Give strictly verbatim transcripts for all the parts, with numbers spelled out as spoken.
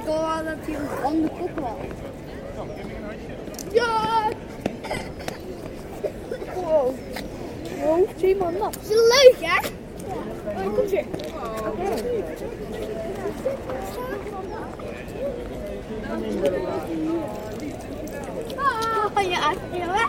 Ik hoor wel dat hij een brandende kop was. Ja! Wow. Je hoofd helemaal nat. Is het leuk, hè? Ja. Oh, komt weer. Oké. Oh, ja, ja.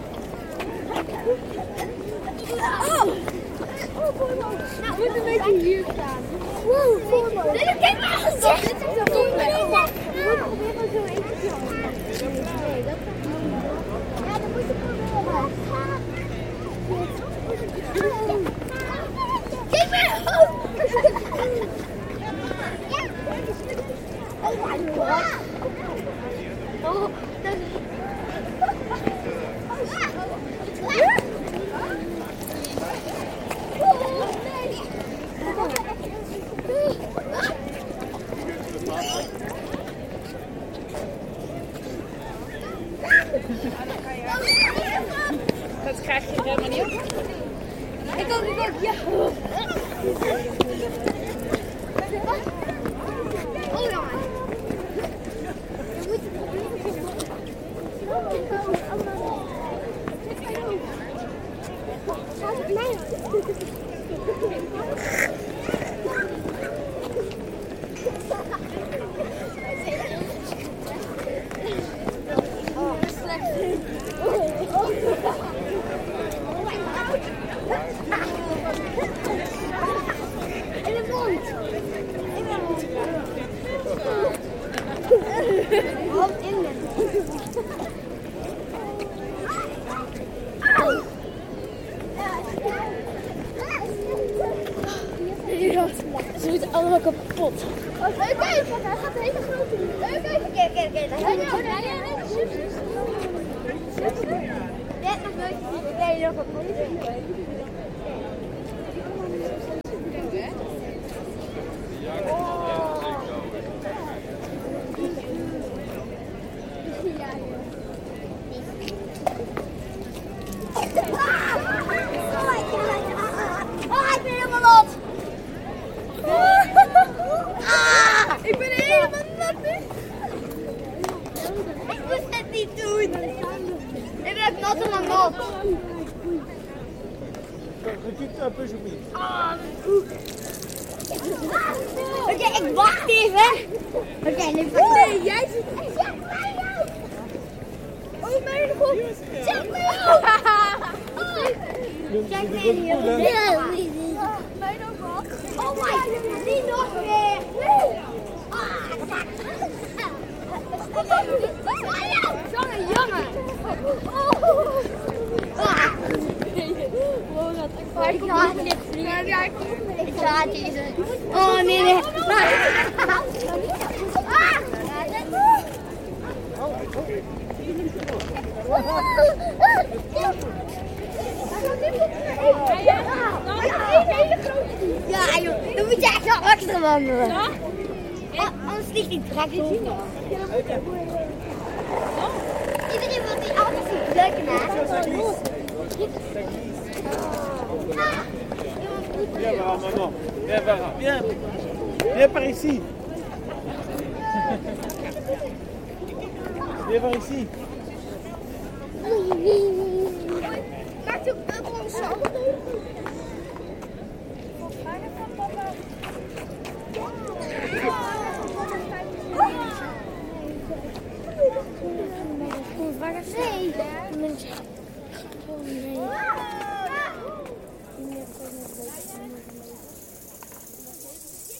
Oh! Nou, we moeten een beetje hier staan. Wow, voor me. Nee, kijk maar eens. Dit is zo goed. We moeten proberen zo even te houden. Nee, dat gaat niet. Ja, dan moet je proberen. Kijk maar! Oh my god! Oh, dat is... Dat krijg je helemaal niet op. Ik ook, ik ook, ja. Oh ja. Ze moeten allemaal kapot. Oh, leuk even, hij gaat een hele grote. Leuk even, kijk, kijk, kijk. Ja, nog leuk. Nee, nog wat moeilijk. Ik ben helemaal nat nu. Ik moest het niet doen. Ik ben nat en nat. Oké, ik wacht even. Oké, nu nee, jij zit. Oh mijn god. Zeg mij op. Kijk mij hier. Mijn god. Oh my god, niet nog weer. Jongen, jongen! Ik ga het niet vliegen. Ik ga het niet. Oh nee, nee. Ja, joh, dan moet je echt wel achter wandelen. Anders ligt die trek niet. Iedereen wil die auto's zien plukken, hè? Viens voir maman. Viens voir. Viens. Viens par ici. Viens par ici. Maakt u ook een salto?